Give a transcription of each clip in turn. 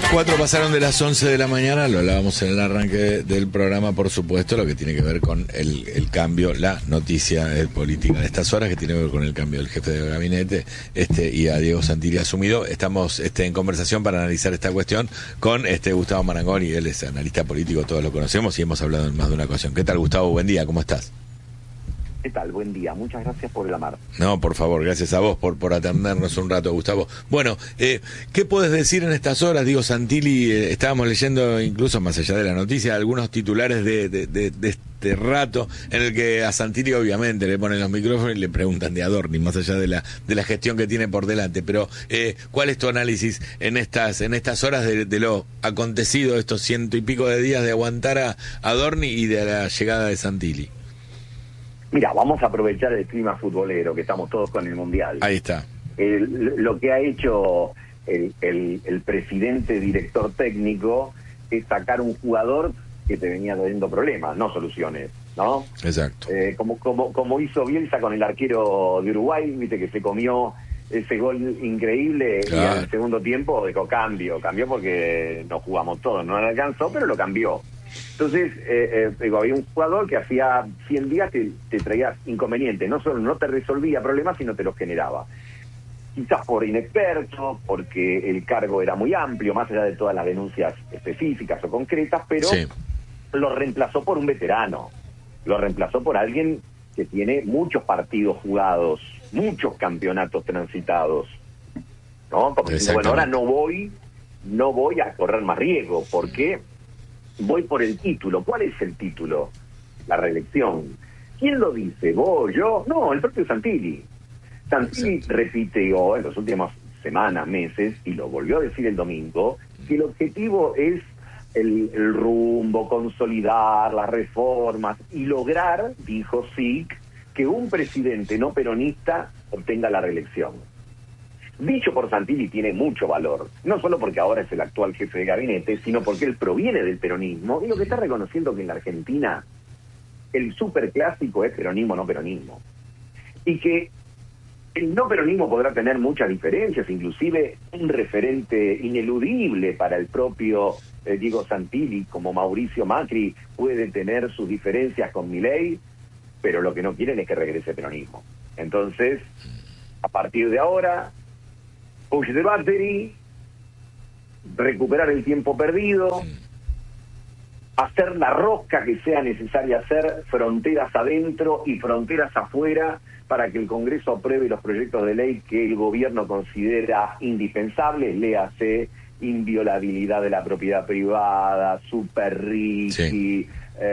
4 pasaron de las 11 de la mañana, lo hablábamos en el arranque del programa, por supuesto, lo que tiene que ver con el cambio, la noticia política de estas horas, que tiene que ver con el cambio del jefe de gabinete y a Diego Santilli asumido. Estamos en conversación para analizar esta cuestión con Gustavo Marangoni, él es analista político, todos lo conocemos y hemos hablado en más de una ocasión. ¿Qué tal, Gustavo? Buen día, ¿cómo estás? ¿Qué tal? Buen día. Muchas gracias por el amar. No, por favor, gracias a vos por atendernos un rato, Gustavo. Bueno, ¿qué puedes decir en estas horas? Digo, Santilli, estábamos leyendo, incluso más allá de la noticia, algunos titulares de este rato, en el que a Santilli obviamente le ponen los micrófonos y le preguntan de Adorni, más allá de la gestión que tiene por delante. Pero, ¿cuál es tu análisis en estas horas de lo acontecido, estos 100 y pico de días de aguantar a Adorni y de la llegada de Santilli? Mira, vamos a aprovechar el clima futbolero, que estamos todos con el Mundial. Ahí está. Lo que ha hecho el presidente director técnico es sacar un jugador que te venía teniendo problemas, no soluciones, ¿no? Exacto. Como hizo Bielsa con el arquero de Uruguay, viste que se comió ese gol increíble. Claro. Y en el segundo tiempo dejó cambió porque nos jugamos todos, no le alcanzó, pero lo cambió. Entonces, había un jugador que hacía 100 días te traía inconvenientes, no solo no te resolvía problemas, sino te los generaba. Quizás por inexperto, porque el cargo era muy amplio, más allá de todas las denuncias específicas o concretas, pero sí, lo reemplazó por un veterano, lo reemplazó por alguien que tiene muchos partidos jugados, muchos campeonatos transitados, ¿no? Como diciendo, bueno, ahora no voy a correr más riesgo, porque voy por el título. ¿Cuál es el título? La reelección. ¿Quién lo dice? ¿Vos? ¿Yo? No, el propio Santilli. Santilli repitió en las últimas semanas, meses, y lo volvió a decir el domingo, que el objetivo es el rumbo, consolidar las reformas y lograr, dijo SIC, que un presidente no peronista obtenga la reelección. Dicho por Santilli tiene mucho valor, no solo porque ahora es el actual jefe de gabinete, sino porque él proviene del peronismo, y lo que está reconociendo que en la Argentina el superclásico es peronismo, no peronismo. Y que el no peronismo podrá tener muchas diferencias, inclusive un referente ineludible para el propio Diego Santilli, como Mauricio Macri, puede tener sus diferencias con Milei, pero lo que no quieren es que regrese el peronismo. Entonces, a partir de ahora, push the battery, recuperar el tiempo perdido, hacer la rosca que sea necesaria hacer, fronteras adentro y fronteras afuera, para que el Congreso apruebe los proyectos de ley que el gobierno considera indispensables, léase inviolabilidad de la propiedad privada, super RIGI,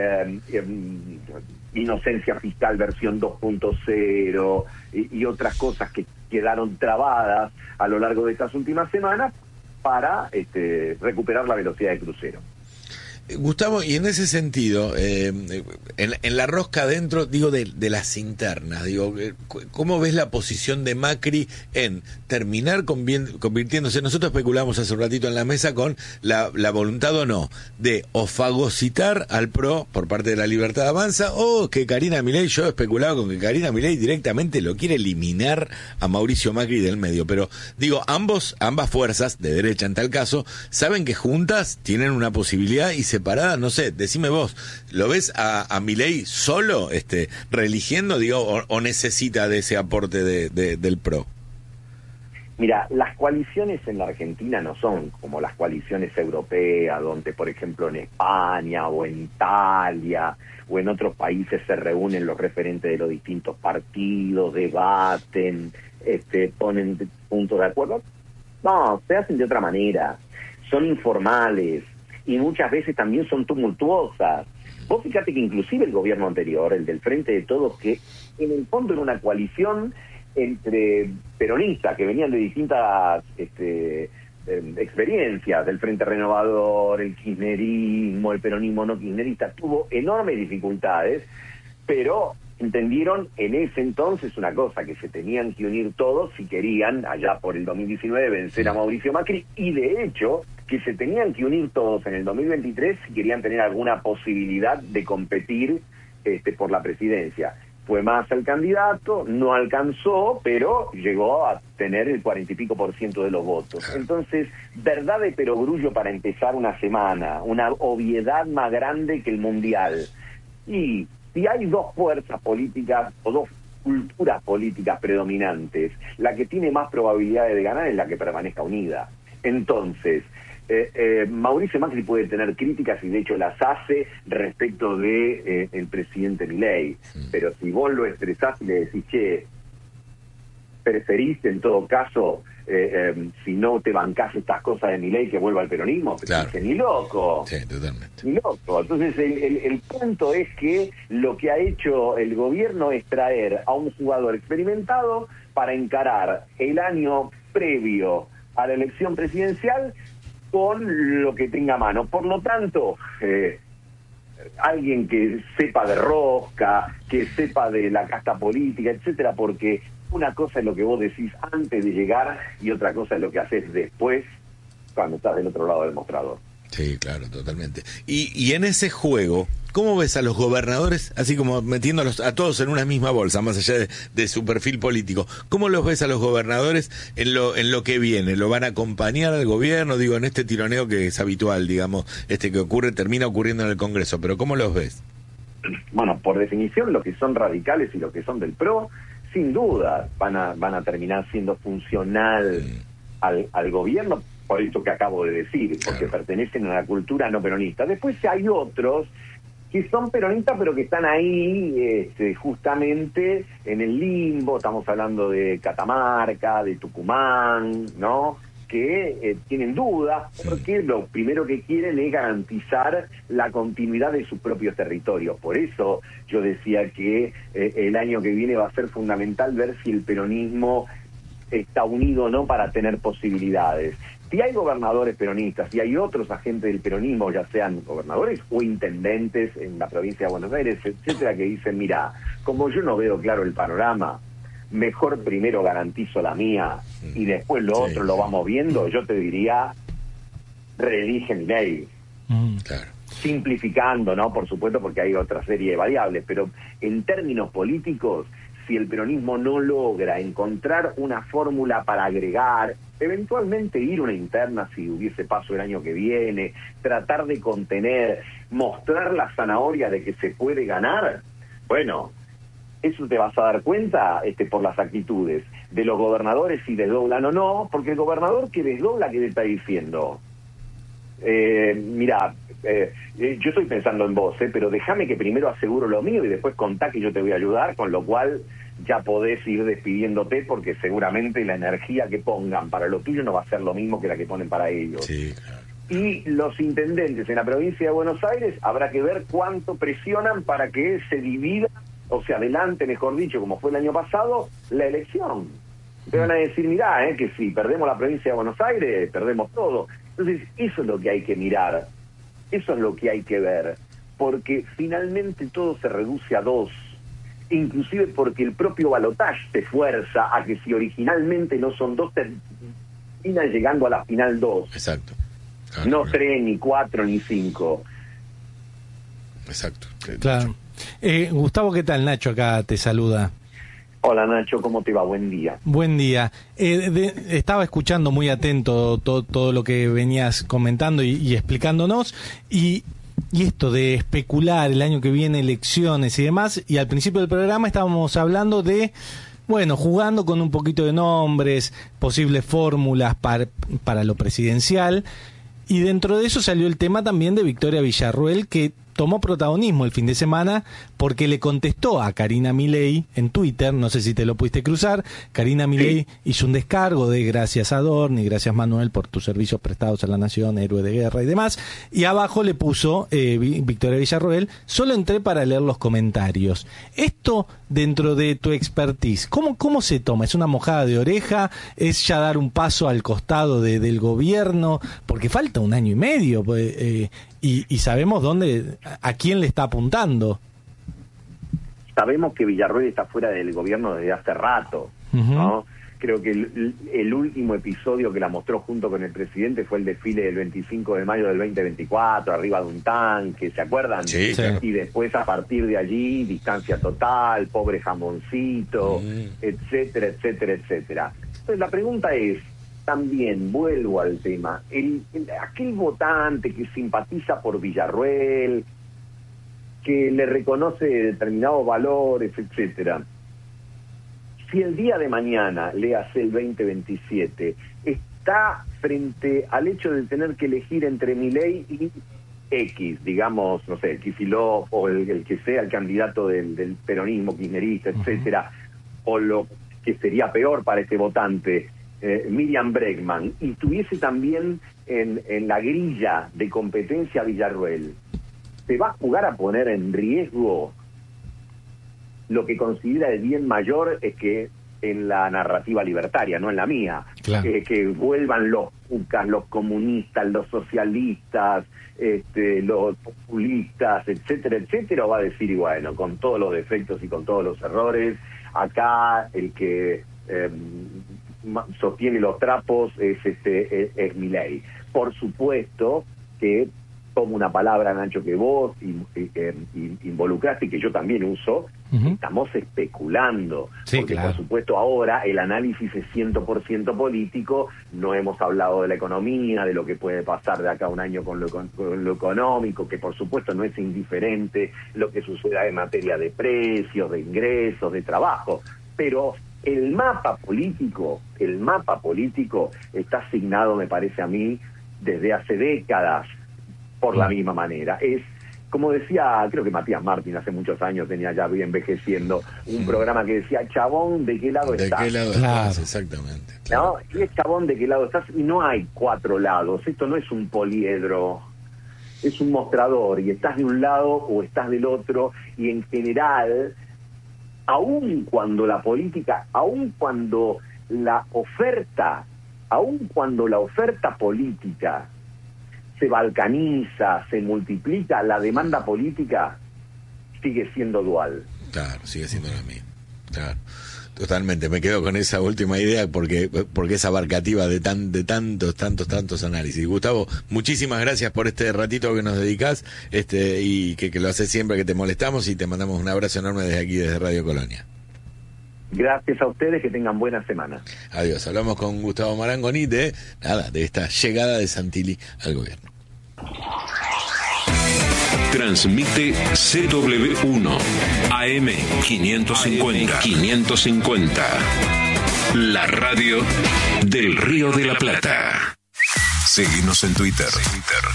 inocencia fiscal versión 2.0 y otras cosas que quedaron trabadas a lo largo de estas últimas semanas para recuperar la velocidad de crucero. Gustavo, y en ese sentido, en la rosca dentro, digo, de las internas, digo, ¿cómo ves la posición de Macri en terminar convirtiéndose? Nosotros especulamos hace un ratito en la mesa con la voluntad o no de o fagocitar al PRO por parte de la Libertad Avanza, o que Karina Milei, yo especulaba con que Karina Milei directamente lo quiere eliminar a Mauricio Macri del medio, pero digo, ambas fuerzas, de derecha en tal caso, saben que juntas tienen una posibilidad y separadas, no sé, decime vos, ¿lo ves a Milei solo reeligiendo, digo, o necesita de ese aporte del PRO? Mira, las coaliciones en la Argentina no son como las coaliciones europeas, donde, por ejemplo, en España o en Italia o en otros países se reúnen los referentes de los distintos partidos, debaten, ponen puntos de acuerdo. No, se hacen de otra manera, son informales y muchas veces también son tumultuosas. Vos fíjate que inclusive el gobierno anterior, el del Frente de Todos, que en el fondo era una coalición entre peronistas que venían de distintas experiencias, del Frente Renovador, el kirchnerismo, el peronismo no kirchnerista, tuvo enormes dificultades, pero entendieron en ese entonces una cosa, que se tenían que unir todos si querían, allá por el 2019, vencer a Mauricio Macri, y de hecho que se tenían que unir todos en el 2023 si querían tener alguna posibilidad de competir por la presidencia. fue más el candidato, no alcanzó, pero llegó a tener el 40 y pico % de los votos. Entonces, verdad de perogrullo para empezar una semana, una obviedad más grande que el Mundial. Y si hay dos fuerzas políticas o dos culturas políticas predominantes, la que tiene más probabilidades de ganar es la que permanezca unida. Entonces, Mauricio Macri puede tener críticas y de hecho las hace respecto de el presidente Milei, pero si vos lo expresás y le decís, che, preferís en todo caso, si no te bancás estas cosas de Milei, que vuelva al peronismo, claro. Dice, ni loco. Sí, totalmente. Ni loco. Entonces el punto es que lo que ha hecho el gobierno es traer a un jugador experimentado para encarar el año previo a la elección presidencial con lo que tenga a mano. Por lo tanto, alguien que sepa de rosca, que sepa de la casta política, etcétera, porque una cosa es lo que vos decís antes de llegar y otra cosa es lo que haces después, cuando estás del otro lado del mostrador. Sí, claro, totalmente. Y en ese juego, ¿cómo ves a los gobernadores, así como metiéndolos a todos en una misma bolsa, más allá de su perfil político? ¿Cómo los ves a los gobernadores en lo que viene? ¿Lo van a acompañar al gobierno? Digo, en este tironeo que es habitual, digamos, que ocurre, termina ocurriendo en el Congreso, pero ¿cómo los ves? Bueno, por definición, los que son radicales y los que son del PRO, sin duda van a terminar siendo funcional al gobierno, por esto que acabo de decir, porque pertenecen a la cultura no peronista. Después hay otros que son peronistas, pero que están ahí justamente en el limbo. Estamos hablando de Catamarca, de Tucumán, ¿no?, que tienen dudas, porque lo primero que quieren es garantizar la continuidad de sus propios territorios. Por eso yo decía que el año que viene va a ser fundamental ver si el peronismo está unido o no para tener posibilidades. Si hay gobernadores peronistas, si hay otros agentes del peronismo, ya sean gobernadores o intendentes en la provincia de Buenos Aires, etcétera, que dicen, mira, como yo no veo claro el panorama, mejor primero garantizo la mía y después lo otro lo vamos viendo, yo te diría, reelige Milei. Claro. Simplificando, ¿no? Por supuesto, porque hay otra serie de variables, pero en términos políticos, si el peronismo no logra encontrar una fórmula para agregar, eventualmente ir una interna si hubiese paso el año que viene, tratar de contener, mostrar la zanahoria de que se puede ganar, bueno, eso te vas a dar cuenta por las actitudes de los gobernadores, si desdoblan o no, porque el gobernador que desdobla, ¿qué le está diciendo? Mira, yo estoy pensando en vos, pero déjame que primero aseguro lo mío y después contá que yo te voy a ayudar, con lo cual ya podés ir despidiéndote, porque seguramente la energía que pongan para lo tuyo no va a ser lo mismo que la que ponen para ellos. Sí, claro. Y los intendentes en la provincia de Buenos Aires, habrá que ver cuánto presionan para que se divida, o se adelante, mejor dicho, como fue el año pasado, la elección. Te van a decir, mirá, que si perdemos la provincia de Buenos Aires, perdemos todo. Entonces, eso es lo que hay que mirar, eso es lo que hay que ver, porque finalmente todo se reduce a dos, inclusive porque el propio balotaje te fuerza a que si originalmente no son dos, terminan llegando a la final dos. Exacto. Claro, no claro. 3, ni 4, ni 5. Exacto. Claro. Gustavo, ¿qué tal? Nacho acá te saluda. Hola Nacho, ¿cómo te va? Buen día. Buen día. Estaba escuchando muy atento todo lo que venías comentando y explicándonos, y esto de especular el año que viene elecciones y demás, y al principio del programa estábamos hablando de, bueno, jugando con un poquito de nombres, posibles fórmulas para lo presidencial, y dentro de eso salió el tema también de Victoria Villarruel, que tomó protagonismo el fin de semana porque le contestó a Karina Milei en Twitter, no sé si te lo pudiste cruzar. Karina Milei hizo un descargo de gracias Adorni, gracias Manuel por tus servicios prestados a la nación, héroe de guerra y demás, y abajo le puso Victoria Villarroel. Solo entré para leer los comentarios. Esto, dentro de tu expertise, ¿cómo se toma? ¿Es una mojada de oreja? ¿Es ya dar un paso al costado del gobierno? Porque falta un año y medio, y sabemos a quién le está apuntando. Sabemos que Villarroel está fuera del gobierno desde hace rato, ¿no? creo que el último episodio que la mostró junto con el presidente fue el desfile del 25 de mayo del 2024, arriba de un tanque, ¿se acuerdan? Sí. Y después, a partir de allí, distancia total, pobre jamoncito, etcétera, etcétera, etcétera. Entonces, la pregunta es, también, vuelvo al tema, aquel votante que simpatiza por Villarruel, que le reconoce determinados valores, etcétera, si el día de mañana, léase el 2027, está frente al hecho de tener que elegir entre Milei y X, digamos, no sé, Kicillof o el que sea el candidato del peronismo kirchnerista, etcétera, o lo que sería peor para este votante, Miriam Bregman, y tuviese también en la grilla de competencia Villarruel, ¿se va a jugar a poner en riesgo lo que considera el bien mayor? Es que en la narrativa libertaria, no en la mía, claro, que vuelvan los UCAS, los comunistas, los socialistas, los populistas, etcétera, etcétera, o va a decir, y bueno, con todos los defectos y con todos los errores, acá el que sostiene los trapos es Milei. Por supuesto que tomo una palabra, Nacho, que vos involucraste y que yo también uso, estamos especulando. Sí, porque claro, por supuesto ahora el análisis es 100% político, no hemos hablado de la economía, de lo que puede pasar de acá a un año con lo económico, que por supuesto no es indiferente lo que suceda en materia de precios, de ingresos, de trabajo, pero el mapa político está asignado, me parece a mí, desde hace décadas, por la misma manera. Es, como decía, creo que Matías Martín hace muchos años, tenía ya bien envejeciendo, un programa que decía, chabón, ¿de qué lado estás? ¿De qué lado estás? Exactamente. Claro. ¿No? Y es chabón, ¿de qué lado estás? Y no hay 4 lados, esto no es un poliedro, es un mostrador, y estás de un lado o estás del otro, y en general, aun cuando la política, aun cuando la oferta política se balcaniza, se multiplica, la demanda política sigue siendo dual. Claro, sigue siendo la misma. Claro, totalmente. Me quedo con esa última idea porque es abarcativa de tantos análisis. Gustavo, muchísimas gracias por este ratito que nos dedicás, y que lo haces siempre que te molestamos, y te mandamos un abrazo enorme desde aquí, desde Radio Colonia. Gracias a ustedes, que tengan buena semana. Adiós. Hablamos con Gustavo Marangoni de esta llegada de Santilli al gobierno. Transmite CW1 AM 550. La radio del Río de la Plata. Seguinos en Twitter.